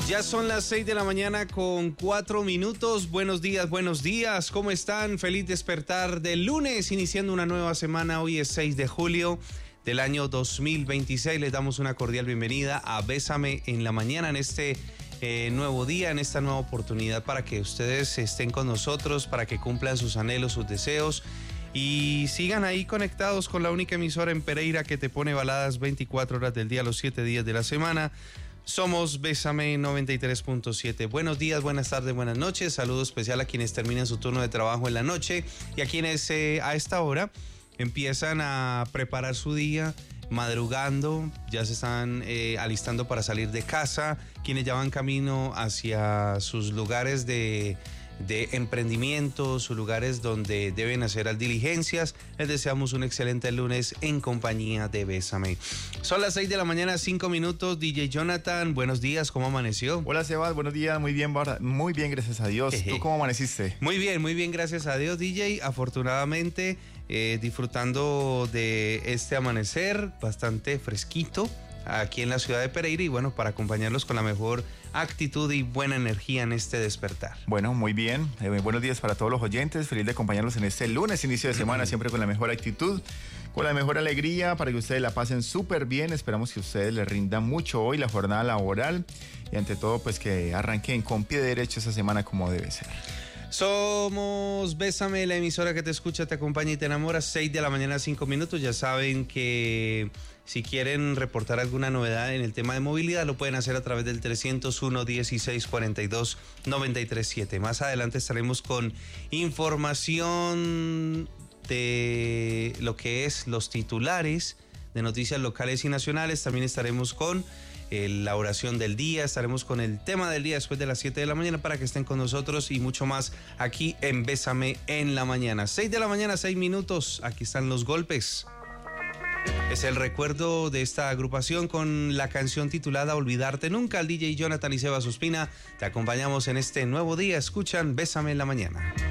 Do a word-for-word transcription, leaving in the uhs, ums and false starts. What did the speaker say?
Ya son las seis de la mañana con cuatro minutos. Buenos días, buenos días. ¿Cómo están? Feliz despertar del lunes, iniciando una nueva semana. Hoy es seis de julio del año dos mil veintiséis. Les damos una cordial bienvenida a Bésame en la Mañana en este eh, nuevo día, en esta nueva oportunidad para que ustedes estén con nosotros, para que cumplan sus anhelos, sus deseos y sigan ahí conectados con la única emisora en Pereira que te pone baladas veinticuatro horas del día, los siete días de la semana. Somos Bésame noventa y tres punto siete. Buenos días, buenas tardes, buenas noches. Saludo especial a quienes terminan su turno de trabajo en la noche y a quienes eh, a esta hora empiezan a preparar su día, madrugando, ya se están eh, alistando para salir de casa, quienes ya van camino hacia sus lugares de... de emprendimiento, sus lugares donde deben hacer diligencias. Les deseamos un excelente lunes en compañía de Bésame. Son las seis de la mañana, cinco minutos. D J Jonathan, buenos días, ¿cómo amaneció? Hola Sebas, buenos días, muy bien, muy bien, gracias a Dios. Jeje. ¿Tú cómo amaneciste? Muy bien, muy bien, gracias a Dios, D J. Afortunadamente, eh, disfrutando de este amanecer bastante fresquito aquí en la ciudad de Pereira y bueno, para acompañarlos con la mejor actitud y buena energía en este despertar. Bueno, muy bien, eh, buenos días para todos los oyentes, feliz de acompañarlos en este lunes, inicio de semana, siempre con la mejor actitud, con la mejor alegría, para que ustedes la pasen súper bien. Esperamos que ustedes les rindan mucho hoy la jornada laboral y ante todo pues que arranquen con pie derecho esa semana como debe ser. Somos Bésame, la emisora que te escucha, te acompaña y te enamora. Seis de la mañana, cinco minutos. Ya saben que si quieren reportar alguna novedad en el tema de movilidad, lo pueden hacer a través del trescientos uno, dieciséis, cuarenta y dos, noventa y tres, siete. Más adelante estaremos con información de lo que es los titulares de noticias locales y nacionales. También estaremos con la oración del día, estaremos con el tema del día después de las siete de la mañana para que estén con nosotros y mucho más aquí en Bésame en la Mañana. seis de la mañana, seis minutos, aquí están los golpes. Es el recuerdo de esta agrupación con la canción titulada Olvidarte Nunca. El D J Jonathan y Sebas Ospina te acompañamos en este nuevo día. Escuchan Bésame en la Mañana.